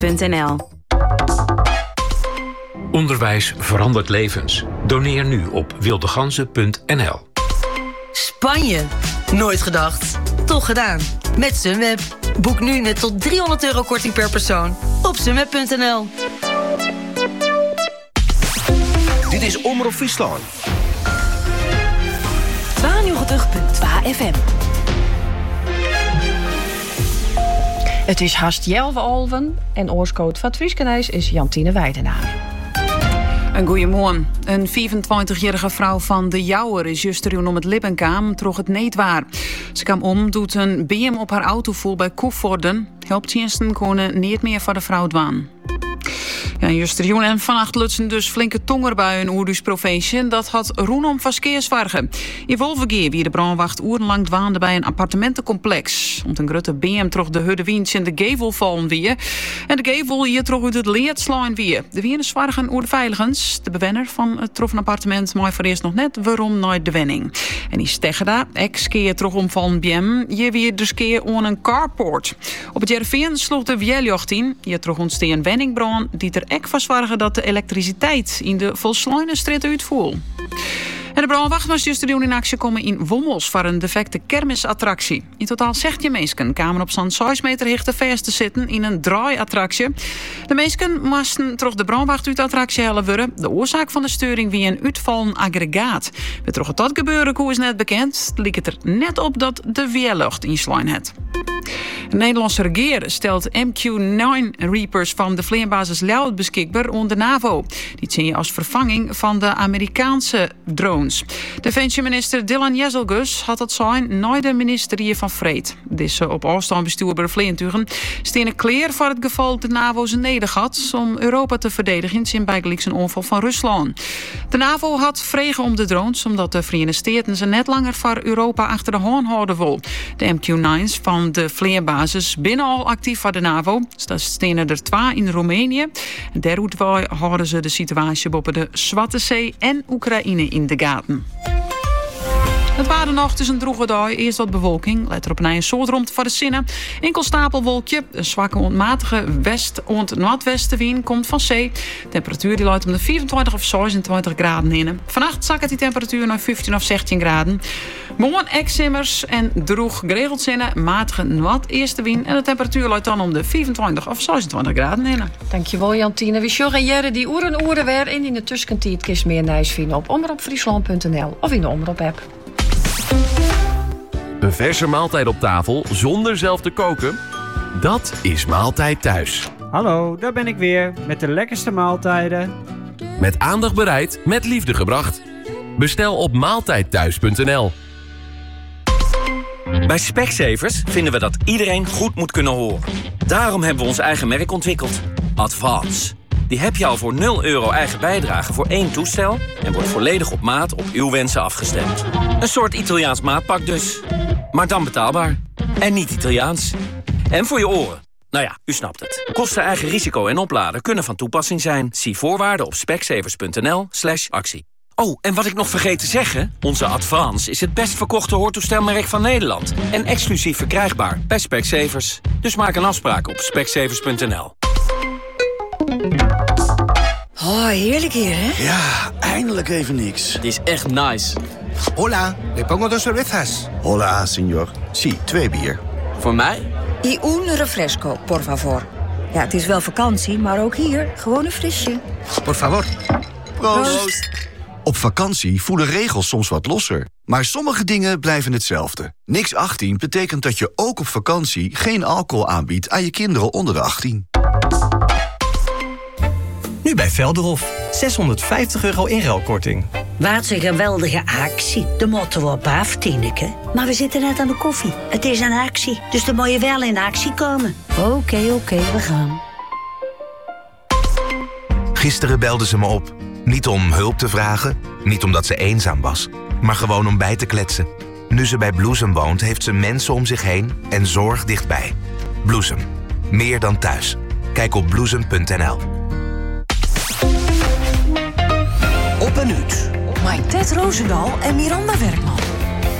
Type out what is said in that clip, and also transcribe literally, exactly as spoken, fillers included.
punt n l. Onderwijs verandert levens. Doneer nu op wildeganzen punt n l. Spanje? Nooit gedacht. Toch gedaan. Met Sunweb. Boek nu met tot driehonderd euro korting per persoon op sunweb punt n l. Dit is Omroep Friesland. tweeënnegentig punt twee F M. Het is haast elf alven en oorscoot van het Frieskenijs is Jantine Weidenaar. Een goeiemorgen. Een vierentwintigjarige vrouw van De Jouwer is juist om het Lippenkaam troch het neetwaar. Ze kwam om, doet een B M op haar auto vol bij Koevorden. Helpdiensten konden niet meer voor de vrouw dwaan. Ja, Justerjoen en vannacht lutsen dus flinke tongerbuien in Oerdus provincie. Dat had Roenom van Skeerswargen. In Wolvergeer wie de brandwacht urenlang dwaande bij een appartementencomplex. Om een grote B M troch de hudde wiens in de gevel vallen weer. En de gevel hier troch uit het leert slaan weer. De wieren zwargen oer de veiligens. De bewenner van het troffen appartement maar voor eerst nog net waarom nooit de wenning. En die steggen daar, ex-keer troch om van B M. Je weer dus keer aan een carport. Op het Jerveen sloeg de Wjeljocht in. Je troch ontsteen een wenningbrand die er ek van zorgen dat de elektriciteit in de Volsluinenstraat uitvoert. En de brandwacht was juist in actie komen in Wommels voor een defecte kermisattractie. In totaal zestien mensen kwamen op zo'n zes meter hoogte vast te zitten in een draaiattractie. De mensen moesten toch de brandwacht uit de attractie halen worden. De oorzaak van de storing wie een uitvallen aggregaat. We trokken dat gebeuren, hoe is net bekend. Het liep het er net op dat de weerlucht inslaan had. De Nederlandse regering stelt M Q negen Reapers van de vleerbasis Leeuwarden beschikbaar onder de NAVO. Die zie je als vervanging van de Amerikaanse drones. Defensieminister Dylan Jezelgus had het zijn naar de ministerie van Vreed. Deze op afstand bestuurbaar vleertuigen stenen kleer voor het geval de NAVO ze neder had om Europa te verdedigen in bijgelijks een onval van Rusland. De NAVO had vregen om de drones omdat de Verenigde Staten ze net langer voor Europa achter de hoorn houden wil. De M Q nigen's van de vleerbasis binnen al actief voor de NAVO. Er stenen er twee in Roemenië. Daaruit houden ze de situatie boven de Zwarte Zee en Oekraïne in de gaten. Het badennacht is een droege dag. Eerst wat bewolking. Let er op een soort rond voor de zinnen. Enkel stapelwolkje. Een zwakke onmatige west- en noordwestenwind komt van zee. De temperatuur die luidt om de vierentwintig of zesentwintig graden in. Vannacht zakt die temperatuur naar vijftien of zestien graden. Morgen ex-simmers en droeg geregeld zinnen. Matige noord-eerste wind. En de temperatuur luidt dan om de vierentwintig of zesentwintig graden in. Dankjewel Jantine. We zorgen jaren die oeren oeren weer in in de tussentijd kist meer nijs vinden op omroepfriesland punt n l of in de Omroep-app. Een verse maaltijd op tafel zonder zelf te koken? Dat is Maaltijd Thuis. Hallo, daar ben ik weer met de lekkerste maaltijden. Met aandacht bereid, met liefde gebracht. Bestel op maaltijd thuis punt n l. Bij Specsavers vinden we dat iedereen goed moet kunnen horen. Daarom hebben we ons eigen merk ontwikkeld. Advance. Die heb je al voor nul euro eigen bijdrage voor één toestel en wordt volledig op maat op uw wensen afgestemd. Een soort Italiaans maatpak dus. Maar dan betaalbaar. En niet Italiaans. En voor je oren. Nou ja, u snapt het. Kosten, eigen risico en opladen kunnen van toepassing zijn. Zie voorwaarden op specsavers punt n l slash actie. Oh, en wat ik nog vergeet te zeggen. Onze Advance is het best verkochte hoortoestelmerk van Nederland. En exclusief verkrijgbaar bij Specsavers. Dus maak een afspraak op specsavers punt n l. Oh, heerlijk hier, hè? Ja, eindelijk even niks. Het is echt nice. Hola, le pongo dos cervezas. Hola, señor. Sí, twee bier. Voor mij? Y un refresco, por favor. Ja, het is wel vakantie, maar ook hier gewoon een frisje. Por favor. Proost. Proost. Op vakantie voelen regels soms wat losser. Maar sommige dingen blijven hetzelfde. Niks achttien betekent dat je ook op vakantie geen alcohol aanbiedt aan je kinderen onder de achttien. Nu bij Velderhof. zeshonderdvijftig euro inruilkorting. Wat een geweldige actie. De moeten we op af, Tineke. Maar we zitten net aan de koffie. Het is een actie, dus dan moet je wel in actie komen. Oké, okay, oké, okay, we gaan. Gisteren belde ze me op. Niet om hulp te vragen, niet omdat ze eenzaam was, maar gewoon om bij te kletsen. Nu ze bij Bloesem woont, heeft ze mensen om zich heen en zorg dichtbij. Bloesem. Meer dan thuis. Kijk op bloesem punt n l. Op een uur. Mike Ted Roosendaal en Miranda Werkman.